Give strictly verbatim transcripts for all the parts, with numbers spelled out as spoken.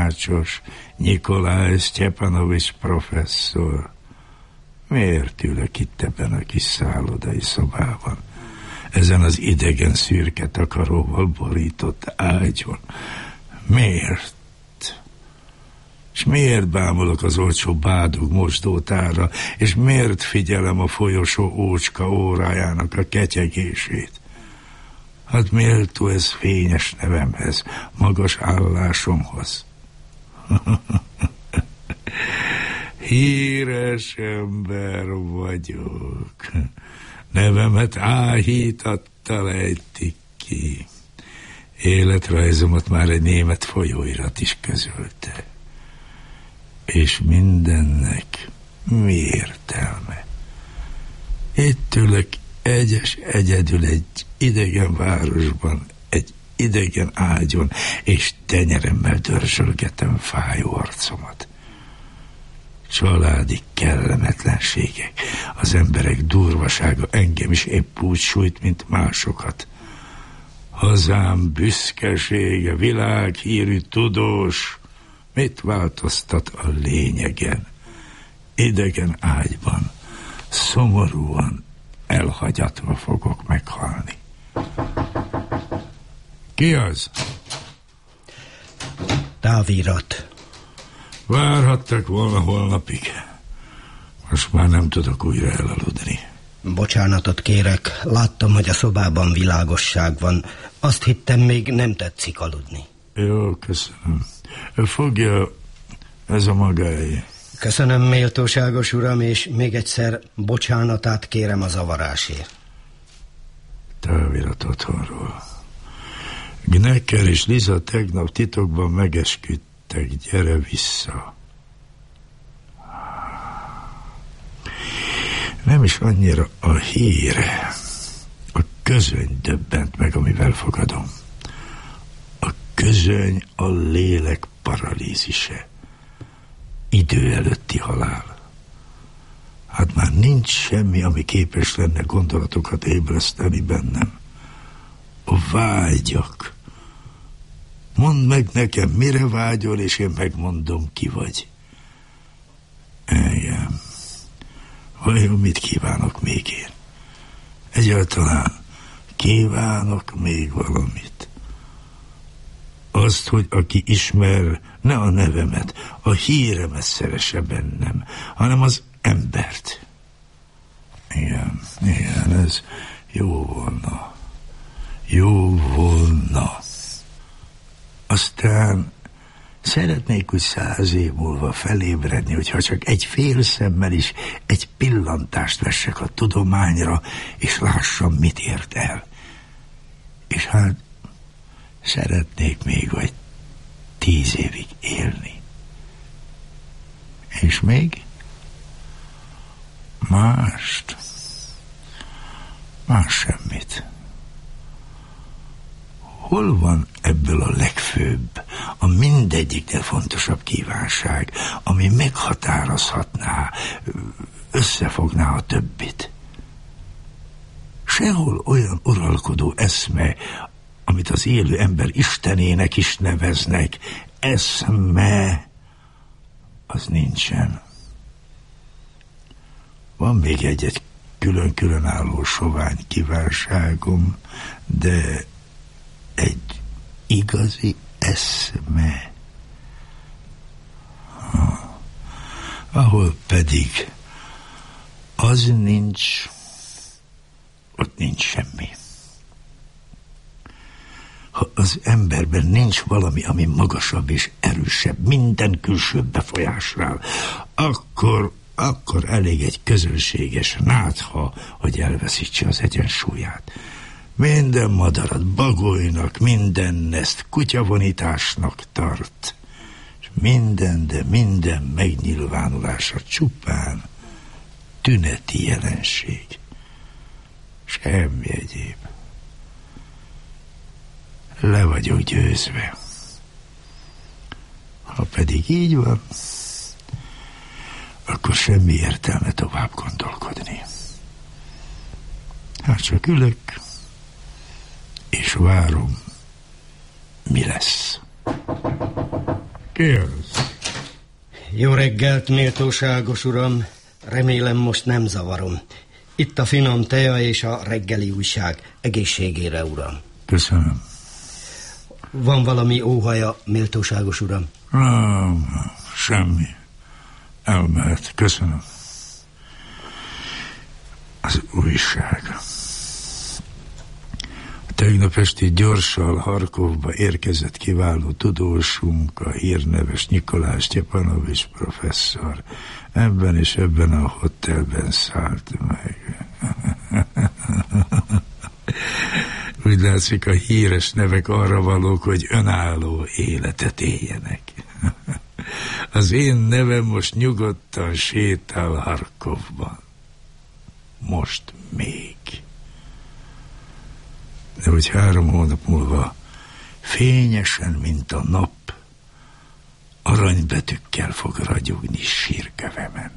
tanácsos Nyikolaj Sztyepanovics professzor. Miért ülök itt ebben a kis szállodai szobában? Ezen az idegen szürke takaróval borított ágyon. Miért? És miért bámulok az olcsó bádog mosdótára, és miért figyelem a folyosó ócska órájának a ketyegését? Hát méltó ez fényes nevemhez, magas állásomhoz. Híres ember vagyok. Nevemet áhítattal ejtik ki. Életrajzomat már egy német folyóirat is közölte. És mindennek mi értelme? Itt ülök egyes egyedül egy idegen városban, egy idegen ágyon, és tenyeremmel dörzsölgetem fájó arcomat. Családi kellemetlenségek, az emberek durvasága engem is épp úgy sújt, mint másokat. Hazám büszkesége, világhírű tudós, mit változtat a lényegen? Idegen ágyban, szomorúan, elhagyatva fogok meghalni. Ki az? Távirat. Várhattak volna holnapig. Most már nem tudok újra elaludni. Bocsánatot kérek, láttam, hogy a szobában világosság van. Azt hittem, még nem tetszik aludni. Jó, köszönöm. Fogja, ez a magáé. Köszönöm, méltóságos uram, és még egyszer bocsánatát kérem a zavarásért. Távirat otthonról. Gnecker és Liza tegnap titokban megesküdtek, gyere vissza. Nem is annyira a hír, a közöny döbbent meg, amivel fogadom. A közöny a lélek paralízise. Idő előtti halál. Hát már nincs semmi, ami képes lenne gondolatokat ébreszteni bennem. A vágyak. Mondd meg nekem, mire vágyol, és én megmondom, ki vagy. Igen. Vajon mit kívánok még én? Egyáltalán kívánok még valamit. Azt, hogy aki ismer, ne a nevemet, a híremet szeresse bennem, hanem az embert. Igen, igen, ez jó volna. Jó volna. Aztán szeretnék úgy száz év múlva felébredni, hogyha csak egy fél szemmel is egy pillantást vessek a tudományra, és lássam, mit ért el. És hát szeretnék még vagy tíz évig élni. És még mást, más semmit. Hol van ebből a legfőbb, a mindegyiknél fontosabb kívánság, ami meghatározhatná, összefogná a többit? Sehol olyan uralkodó eszme, amit az élő ember istenének is neveznek, eszme, az nincsen. Van még egy-egy külön-külön álló sovány kívánságom, de egy igazi eszme. Ha, ahol pedig az nincs, ott nincs semmi. Ha az emberben nincs valami, ami magasabb és erősebb minden külső befolyásnál, akkor, akkor elég egy közönséges nátha, hogy elveszítse az egyensúlyát. Minden madarat bagolynak, minden ezt kutyavonításnak tart, és minden, de minden megnyilvánulása csupán tüneti jelenség. Semmi egyéb. Le vagyok győzve. Ha pedig így van, akkor semmi értelme tovább gondolkodni. Hát csak ülök, és várom, mi lesz. Ki az? Jó reggelt, méltóságos uram. Remélem most nem zavarom. Itt a finom tea és a reggeli újság. Egészségére, uram. Köszönöm. Van valami óhaja, méltóságos uram? Nem, semmi. Elmehet. Köszönöm. Az újság. Tegnap esti gyorssal Harkovba érkezett kiváló tudósunk, a hírneves Nikolaj Sztyepanovics professzor. Ebben és ebben a hotelben szállt meg. Úgy látszik, a híres nevek arra valók, hogy önálló életet éljenek. Az én nevem most nyugodtan sétál Harkovban. Most még. De hogy három hónap múlva fényesen, mint a nap, aranybetűkkel fog ragyogni sírkövemen.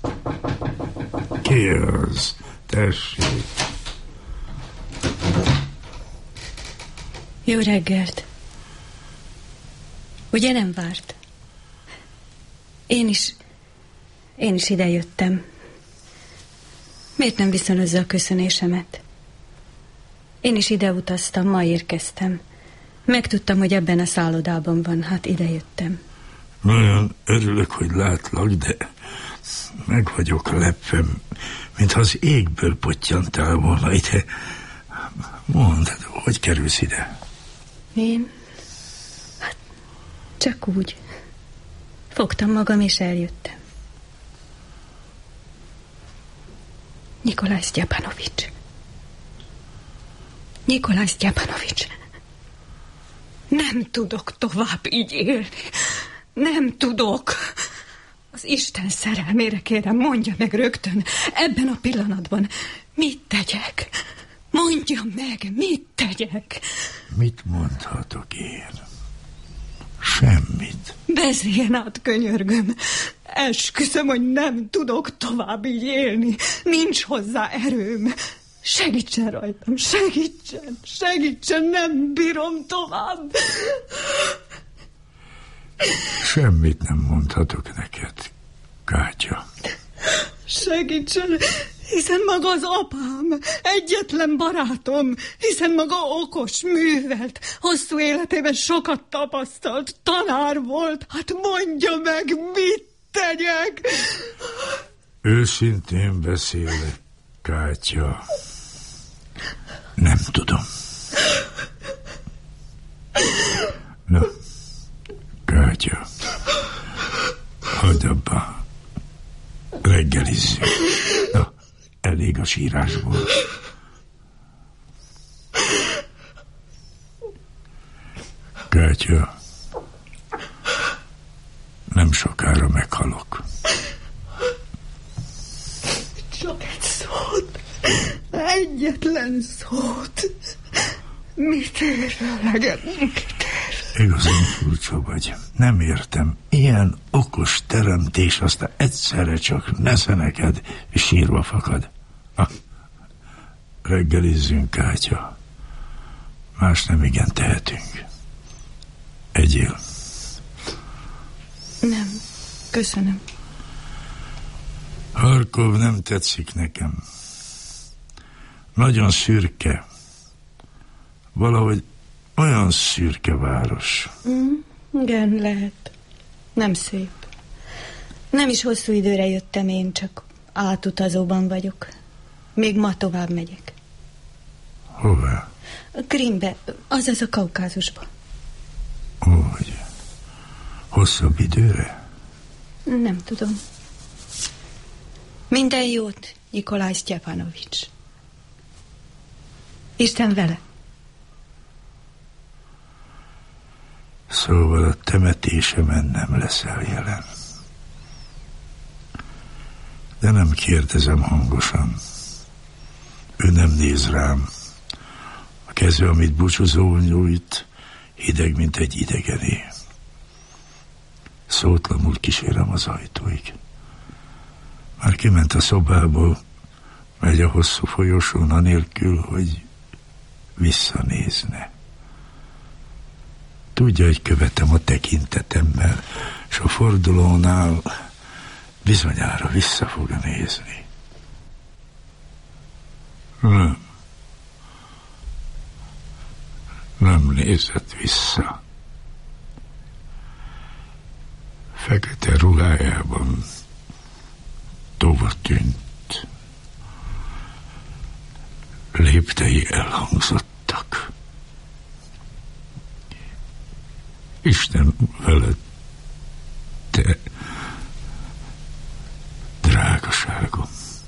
Ki az? Tessék. Jó reggelt. Ugye nem várt? Én is, én is ide jöttem. Miért nem viszonozza a köszönésemet? Én is ide utaztam, ma érkeztem. Megtudtam, hogy ebben a szállodában van, hát ide jöttem. Nagyon örülök, hogy látlak, de meg vagyok lepve, mintha az égből pottyantál volna ide. Mondd, hogy kerülsz ide? Én? Hát, csak úgy. Fogtam magam, és eljöttem. Nikolaj Sztyepanovics. Nikolaj Sztyepanovics. Nem tudok tovább így élni. Nem tudok. Az Isten szerelmére kérem, mondja meg rögtön, ebben a pillanatban, mit tegyek? Mondja meg, mit tegyek? Mit mondhatok én? Semmit. Beszéljen át, könyörgöm. Esküszöm, hogy nem tudok tovább így élni. Nincs hozzá erőm. Segítsen rajtam, segítsen, segítsen, nem bírom tovább. Semmit nem mondhatok neked, Kátya. Segítsen, hiszen maga az apám, egyetlen barátom, hiszen maga okos, művelt, hosszú életében sokat tapasztalt, tanár volt. Hát mondja meg, mit tegyek? Őszintén beszélek, Kátya. Nem tudom. Na, Kátya, hagyd abba. Reggelizzünk. Na, elég a sírásból. Kátya, nem sokára meghalok. Csak egy szót. Egyetlen szót. Mit ér leged? Mit ér? Igazán furcsa vagy. Nem értem. Ilyen okos teremtés, aztán egyszerre csak nesze neked, és sírva fakad. Ah, reggelizzünk, Kátya. Más nem igen tehetünk. Egyél. Nem, köszönöm. Harkov nem tetszik nekem. Nagyon szürke. Valahogy olyan szürke város. Mm, igen, lehet. Nem szép. Nem is hosszú időre jöttem, én csak átutazóban vagyok. Még ma tovább megyek. Hová? Krímbe, azaz a Kaukázusba. Úgy. Hosszabb időre? Nem tudom. Minden jót, Nikolaj Sztyepanovics. Isten vele. Szóval a temetésemen nem leszel jelen. De nem kérdezem hangosan. Ő nem néz rám. A keze, amit búcsúzó nyújt, hideg, mint egy idegené. Szótlanul kísérem az ajtóig. Már kiment a szobából, megy a hosszú folyosón anélkül, hogy visszanézne. tudja, hogy követem a tekintetemmel, és a fordulónál bizonyára vissza fog nézni. Nem. Nem nézett vissza. Fekete ruhájában tova tűnt. Léptei elhangzottak. Isten veled, te drágaságom.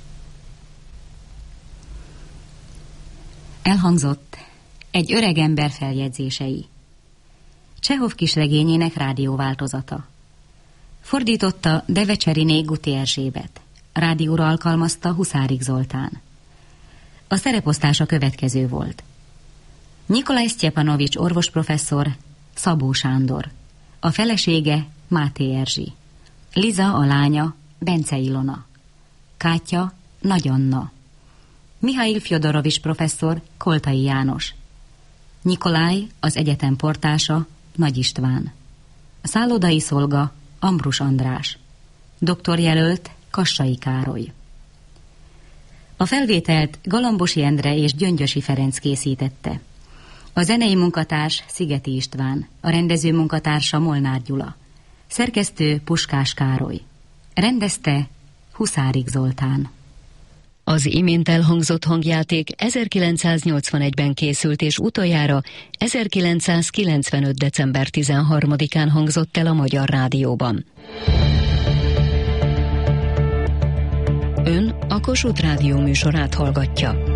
Elhangzott egy öreg ember feljegyzései. Csehov kisregényének rádióváltozata. Fordította Devecseriné Guti Erzsébet. Rádióra alkalmazta Huszárik Zoltán. A szereposztás a következő volt. Nikolaj Sztyepanovics orvosprofesszor, Szabó Sándor. A felesége Máté Erzsi. Liza a lánya, Bence Ilona. Kátya, Nagy Anna. Mihail Fjodorovics professzor, Koltai János. Nikolaj, az egyetem portása, Nagy István. A szállodai szolga, Ambrus András. Doktorjelölt, Kassai Károly. A felvételt Galambosi Endre és Gyöngyösi Ferenc készítette. A zenei munkatárs Szigeti István, a rendező munkatársa Molnár Gyula. Szerkesztő Puskás Károly. Rendezte Huszárik Zoltán. Az imént elhangzott hangjáték ezerkilencszáznyolcvanegyben készült, és utoljára ezerkilencszázkilencvenöt. december tizenharmadikán hangzott el a Magyar Rádióban. Ön a Kossuth Rádió műsorát hallgatja.